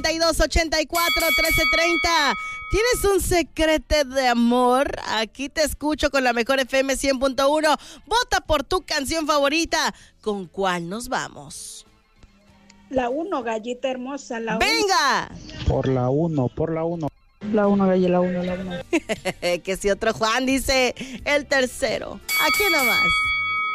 8284-1330. ¿Tienes un secreto de amor? Aquí te escucho con la mejor FM 100.1. Vota por tu canción favorita. ¿Con cuál nos vamos? La 1, gallita hermosa, la 1. ¡Venga! Por la 1, por la 1. La 1, gallita, la 1, la 1. Que si otro Juan dice el tercero. Aquí nomás.